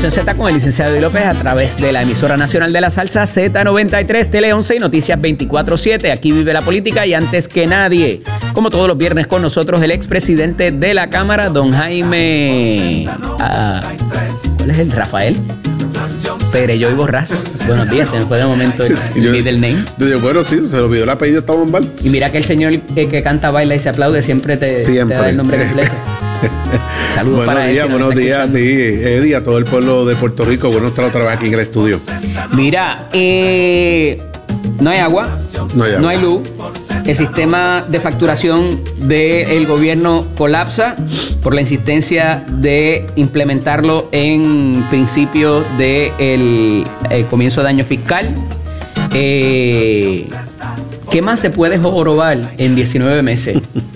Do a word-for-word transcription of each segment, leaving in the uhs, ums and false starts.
Nación Z con el licenciado Eddie López a través de la emisora nacional de la salsa Z noventa y tres, Tele once y Noticias veinticuatro siete. Aquí vive la política y antes que nadie, como todos los viernes con nosotros, el expresidente de la Cámara, don Jaime... Ah, ¿cuál es el? Rafael Perelloy Borrás. Buenos días, se me fue de momento el, el middle name. Yo, bueno, sí, se le olvidó el apellido, estaba mal. Y mira que el señor que, que canta, baila y se aplaude siempre te, siempre. te da el nombre completo. Saludos buenos para días, él, si buenos días a ti, Eddie, a todo el pueblo de Puerto Rico. Bueno estar otra vez aquí en el estudio. Mira, eh, no hay agua, no hay, agua. No hay luz. El sistema de facturación del gobierno colapsa por la insistencia de implementarlo en principios del de comienzo de año fiscal. Eh, ¿Qué más se puede jorobar en diecinueve meses?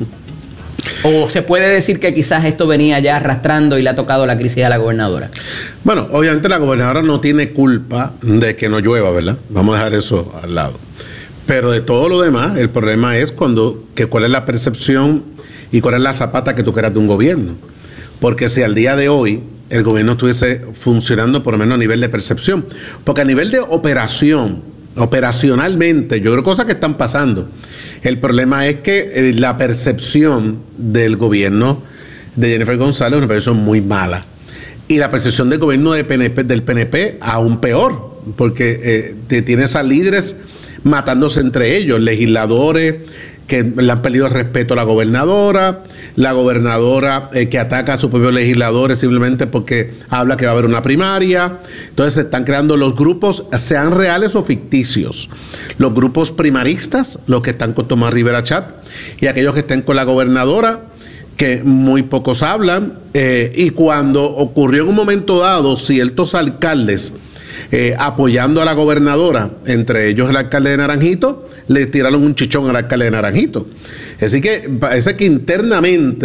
¿O se puede decir que quizás esto venía ya arrastrando y le ha tocado la crisis a la gobernadora? Bueno, obviamente la gobernadora no tiene culpa de que no llueva, ¿verdad? Vamos a dejar eso al lado. Pero de todo lo demás, el problema es cuando que cuál es la percepción y cuál es la zapata que tú quieras de un gobierno. Porque si al día de hoy el gobierno estuviese funcionando por lo menos a nivel de percepción, porque a nivel de operación, operacionalmente, yo creo cosas que están pasando. El problema es que eh, la percepción del gobierno de Jennifer González es una percepción muy mala. Y la percepción del gobierno de P N P, del P N P aún peor, porque eh, te tienes a líderes matándose entre ellos, legisladores que le han pedido respeto a la gobernadora, la gobernadora eh, que ataca a sus propios legisladores simplemente porque habla que va a haber una primaria. Entonces se están creando los grupos, sean reales o ficticios, los grupos primaristas, los que están con Tomás Rivera Chat, y aquellos que estén con la gobernadora, que muy pocos hablan, eh, y cuando ocurrió en un momento dado ciertos alcaldes Eh, apoyando a la gobernadora, entre ellos el alcalde de Naranjito, le tiraron un chichón al alcalde de Naranjito. Así que parece que internamente